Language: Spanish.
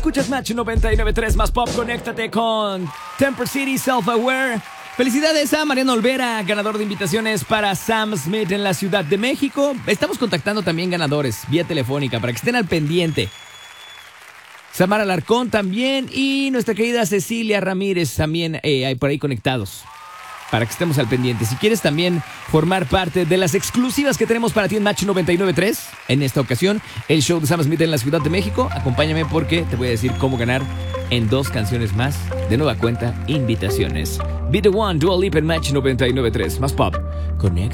Escuchas Match 99.3 más pop, conéctate con Temper City Self-Aware. Felicidades a Mariano Olvera, ganador de invitaciones para Sam Smith en la Ciudad de México. Estamos contactando también ganadores vía telefónica para que estén al pendiente. Samara Alarcón también y nuestra querida Cecilia Ramírez también hay por ahí conectados. Para que estemos al pendiente. Si quieres también formar parte de las exclusivas que tenemos para ti en Match 99.3, en esta ocasión, el show de Sam Smith en la Ciudad de México, acompáñame porque te voy a decir cómo ganar en 2 canciones más. De nueva cuenta, invitaciones. Be the One, Dua Lipa en Match 99.3. Más pop. Connect.